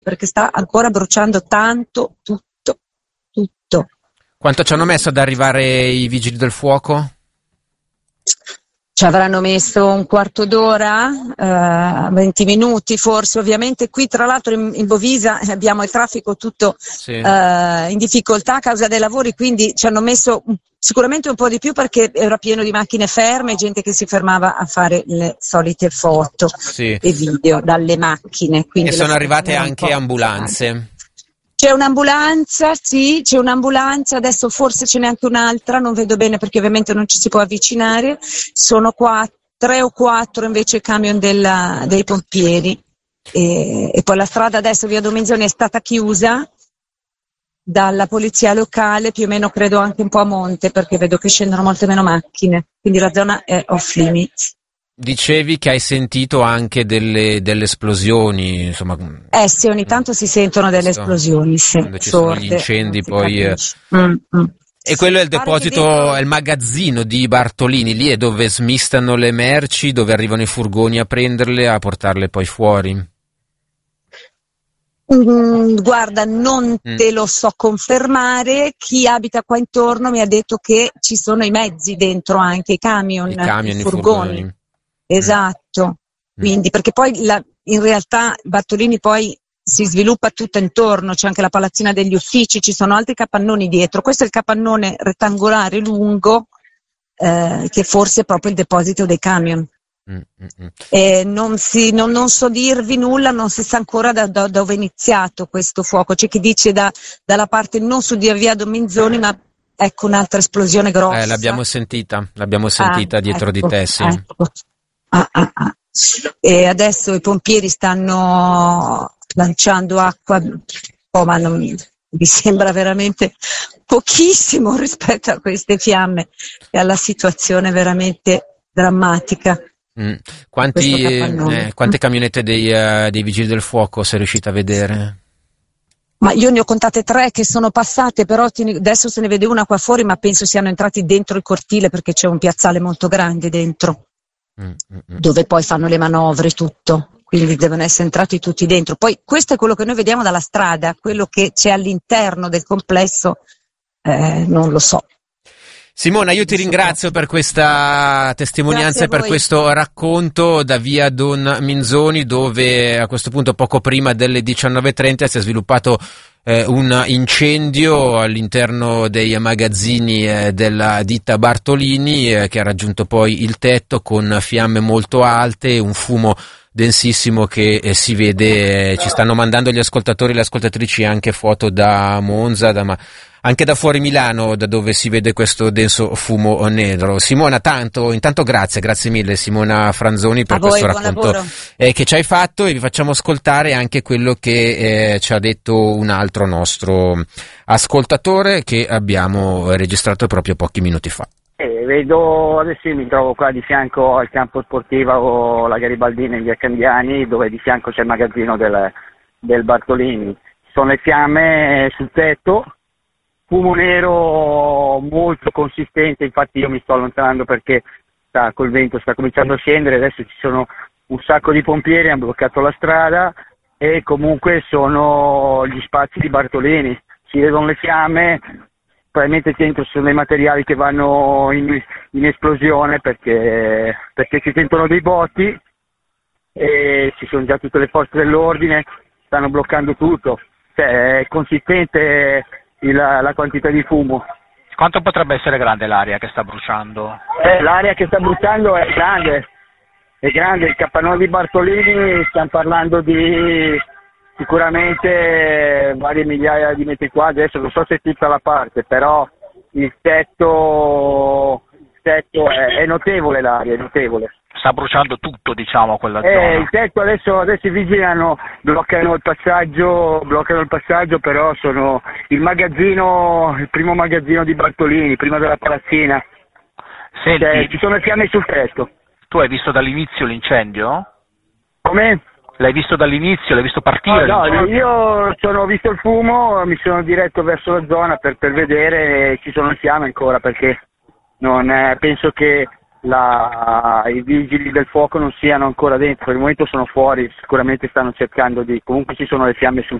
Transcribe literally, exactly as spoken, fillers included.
perché sta ancora bruciando tanto, tutto, tutto. Quanto ci hanno messo ad arrivare i vigili del fuoco? Ci avranno messo un quarto d'ora, eh, venti minuti forse. Ovviamente qui tra l'altro in, in Bovisa abbiamo il traffico tutto sì. eh, in difficoltà a causa dei lavori, quindi ci hanno messo sicuramente un po' di più perché era pieno di macchine ferme, gente che si fermava a fare le solite foto sì. e video dalle macchine. E sono arrivate anche ambulanze. C'è un'ambulanza, sì, c'è un'ambulanza, adesso forse ce n'è anche un'altra, non vedo bene perché ovviamente non ci si può avvicinare, sono quattro, tre o quattro invece i camion della, dei pompieri e, e poi la strada adesso via Domenzoni è stata chiusa dalla polizia locale, più o meno credo anche un po' a monte perché vedo che scendono molte meno macchine, quindi la zona è off limits. Dicevi che hai sentito anche delle, delle esplosioni, insomma. Eh sì, ogni tanto si sentono delle questo, esplosioni, sì, quando ci sorde, sono gli incendi poi. Eh. Mm, mm. E quello è il deposito, dentro... è il magazzino di Bartolini, lì è dove smistano le merci, dove arrivano i furgoni a prenderle, a portarle poi fuori. Mm, guarda, non mm. te lo so confermare, chi abita qua intorno mi ha detto che ci sono i mezzi dentro anche, i camion, I, camion, i i furgoni. furgoni. Esatto, mm. quindi perché poi la, in realtà Bartolini poi si sviluppa tutto intorno, c'è anche la palazzina degli uffici, ci sono altri capannoni dietro, questo è il capannone rettangolare lungo eh, che forse è proprio il deposito dei camion. Mm, mm, mm. E non, si, non, non so dirvi nulla, non si sa ancora da, da dove è iniziato questo fuoco, c'è chi dice da, dalla parte non su di via Domenzoni, ma ecco un'altra esplosione grossa. Eh, l'abbiamo sentita, l'abbiamo sentita ah, dietro ecco, di te, sì. Ecco. Ah, ah, ah. E adesso i pompieri stanno lanciando acqua, oh, ma non, mi sembra veramente pochissimo rispetto a queste fiamme e alla situazione veramente drammatica. Mm. Quanti, eh, quante camionette dei, uh, dei vigili del fuoco sei riuscita a vedere? Ma io ne ho contate tre che sono passate, però adesso se ne vede una qua fuori, ma penso siano entrati dentro il cortile perché c'è un piazzale molto grande dentro. Mm-hmm. Dove poi fanno le manovre e tutto, quindi devono essere entrati tutti dentro. Poi questo è quello che noi vediamo dalla strada, quello che c'è all'interno del complesso eh, non lo so. Simona, io ti ringrazio per questa testimonianza e per questo racconto da via Don Minzoni, dove a questo punto poco prima delle diciannove e trenta si è sviluppato eh, un incendio all'interno dei magazzini eh, della ditta Bartolini eh, che ha raggiunto poi il tetto con fiamme molto alte, un fumo densissimo che eh, si vede, eh, ci stanno mandando gli ascoltatori e le ascoltatrici anche foto da Monza, da, ma anche da fuori Milano, da dove si vede questo denso fumo nero. Simona, tanto, intanto grazie, grazie mille Simona Franzoni per a voi, questo racconto eh, che ci hai fatto, e vi facciamo ascoltare anche quello che eh, ci ha detto un altro nostro ascoltatore che abbiamo registrato proprio pochi minuti fa. Eh, vedo, adesso io mi trovo qua di fianco al campo sportivo la Garibaldina in via Candiani, dove di fianco c'è il magazzino del, del Bartolini. Sono le fiamme sul tetto, fumo nero molto consistente, infatti io mi sto allontanando perché sta, col vento sta cominciando a scendere, adesso ci sono un sacco di pompieri, hanno bloccato la strada e comunque sono gli spazi di Bartolini, si vedono le fiamme. Probabilmente dentro ci sono dei materiali che vanno in, in esplosione perché, perché si sentono dei botti e ci sono già tutte le forze dell'ordine, stanno bloccando tutto, cioè è consistente il, la quantità di fumo. Quanto potrebbe essere grande l'area che sta bruciando? Eh, l'area che sta bruciando è grande, è grande, il capannone di Bartolini stiamo parlando di sicuramente varie migliaia di metri quadri, adesso non so se tutta la parte, però il tetto, il tetto è, è notevole, l'aria è notevole. Sta bruciando tutto, diciamo, quella eh, zona. Il tetto adesso, adesso i vigili hanno, bloccano il passaggio, bloccano il passaggio, però sono il magazzino, il primo magazzino di Bartolini, prima della palazzina. Senti, cioè, ci sono le fiamme sul tetto. Tu hai visto dall'inizio l'incendio? Come? L'hai visto dall'inizio? L'hai visto partire? No, no, io sono, ho visto il fumo, mi sono diretto verso la zona per, per vedere, ci sono fiamme ancora perché non eh, penso che la, i vigili del fuoco non siano ancora dentro. Per il momento sono fuori, sicuramente stanno cercando di, comunque ci sono le fiamme sul